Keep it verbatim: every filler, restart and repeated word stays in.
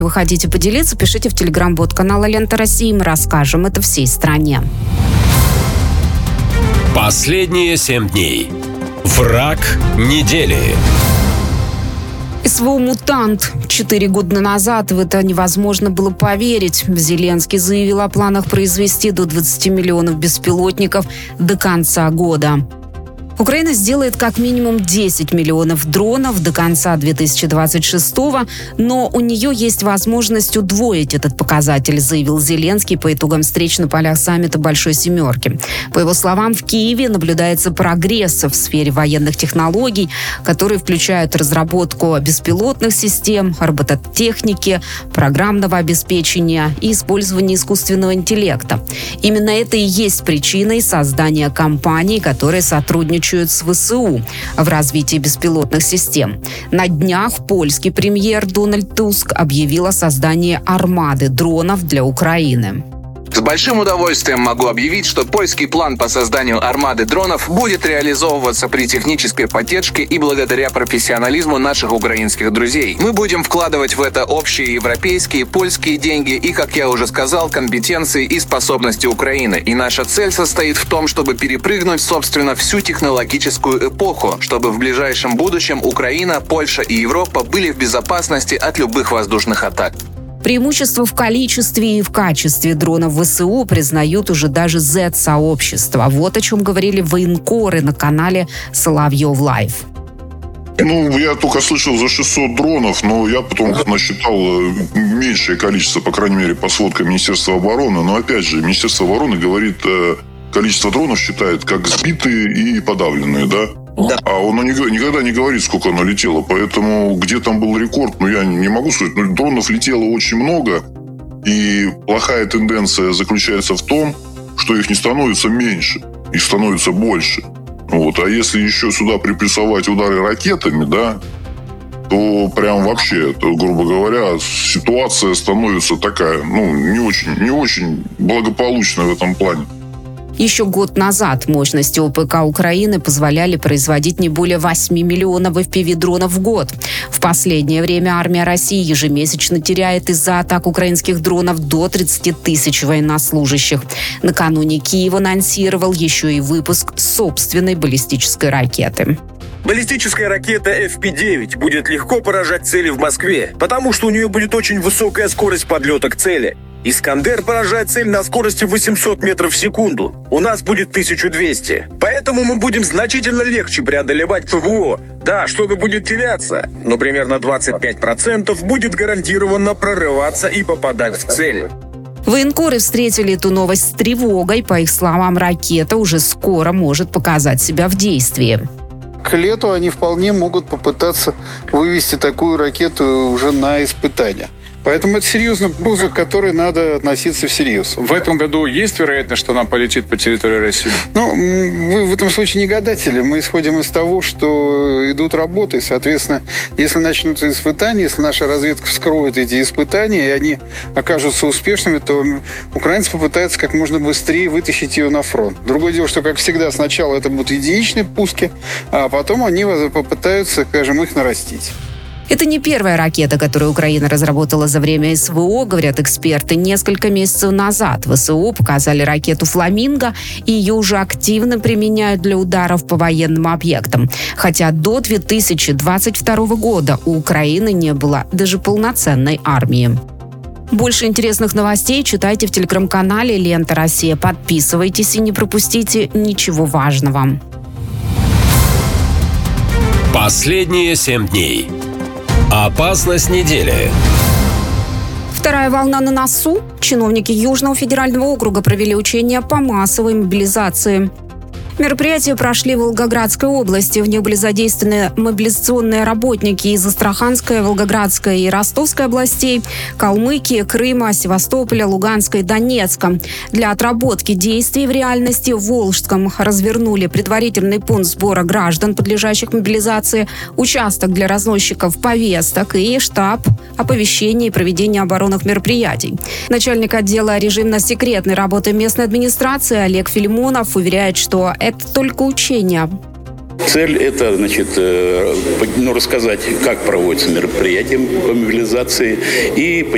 Вы хотите поделиться, пишите в телеграм-бот канала «Лента России». Мы расскажем это всей стране. Последние семь дней. Враг недели. СВО «Мутант». Четыре года назад в это невозможно было поверить. Зеленский заявил о планах произвести до двадцати миллионов беспилотников до конца года. Украина сделает как минимум десять миллионов дронов до конца две тысячи двадцать шестого, но у нее есть возможность удвоить этот показатель, заявил Зеленский по итогам встреч на полях саммита Большой Семерки. По его словам, в Киеве наблюдается прогресс в сфере военных технологий, которые включают разработку беспилотных систем, робототехники, программного обеспечения и использование искусственного интеллекта. Именно это и есть причиной создания компаний, которые сотрудничают с ВСУ в развитии беспилотных систем. На днях польский премьер Дональд Туск объявил о создании армады дронов для Украины. С большим удовольствием могу объявить, что польский план по созданию армады дронов будет реализовываться при технической поддержке и благодаря профессионализму наших украинских друзей. Мы будем вкладывать в это общие европейские, польские деньги и, как я уже сказал, компетенции и способности Украины. И наша цель состоит в том, чтобы перепрыгнуть, собственно, всю технологическую эпоху, чтобы в ближайшем будущем Украина, Польша и Европа были в безопасности от любых воздушных атак. Преимущество в количестве и в качестве дронов ВСУ признают уже даже зет-сообщество. Вот о чем говорили военкоры на канале Соловьев Лайв. Ну, я только слышал за шестьсот дронов, но я потом насчитал меньшее количество, по крайней мере, по сводкам Министерства обороны. Но, опять же, Министерство обороны говорит, количество дронов считает как сбитые и подавленные, да? Да. А он никогда не говорит, сколько оно летело. Поэтому где там был рекорд, ну, я не могу сказать. Но дронов летело очень много. И плохая тенденция заключается в том, что их не становится меньше. Их становится больше. Вот. А если еще сюда припрессовать удары ракетами, да, то прям вообще, то, грубо говоря, ситуация становится такая, ну, не очень, не очень благополучная в этом плане. Еще год назад мощности ОПК Украины позволяли производить не более восьми миллионов эф пи ви-дронов в год. В последнее время армия России ежемесячно теряет из-за атак украинских дронов до тридцати тысяч военнослужащих. Накануне Киев анонсировал еще и выпуск собственной баллистической ракеты. Баллистическая ракета эф пи девять будет легко поражать цели в Москве, потому что у нее будет очень высокая скорость подлета к цели. «Искандер» поражает цель на скорости восемьсот метров в секунду. У нас будет тысяча двести. Поэтому мы будем значительно легче преодолевать ПВО. Да, что-то будет теряться, но примерно двадцать пять процентов будет гарантированно прорываться и попадать в цель. Военкоры встретили эту новость с тревогой. По их словам, ракета уже скоро может показать себя в действии. К лету они вполне могут попытаться вывести такую ракету уже на испытания. Поэтому это серьезный груз, к которой надо относиться всерьез. В этом году есть вероятность, что она полетит по территории России? Ну, мы в этом случае не гадатели. Мы исходим из того, что идут работы. Соответственно, если начнутся испытания, если наша разведка вскроет эти испытания, и они окажутся успешными, то украинцы попытаются как можно быстрее вытащить ее на фронт. Другое дело, что, как всегда, сначала это будут единичные пуски, а потом они попытаются, скажем, их нарастить. Это не первая ракета, которую Украина разработала за время СВО, говорят эксперты. Несколько месяцев назад ВСУ показали ракету «Фламинго», и ее уже активно применяют для ударов по военным объектам. Хотя до две тысячи двадцать второго года у Украины не было даже полноценной армии. Больше интересных новостей читайте в телеграм-канале «Лента Россия». Подписывайтесь и не пропустите ничего важного. Последние семь дней. Опасность недели. Вторая волна на носу. Чиновники Южного федерального округа провели учения по массовой мобилизации. Мероприятия прошли в Волгоградской области. В них были задействованы мобилизационные работники из Астраханской, Волгоградской и Ростовской областей, Калмыкии, Крыма, Севастополя, Луганска и Донецка. Для отработки действий в реальности в Волжском развернули предварительный пункт сбора граждан, подлежащих мобилизации, участок для разносчиков повесток и штаб оповещения и проведения оборонных мероприятий. Начальник отдела режимно-секретной работы местной администрации Олег Филимонов уверяет, что это только учение. Цель – это, значит, ну, рассказать, как проводятся мероприятия по мобилизации и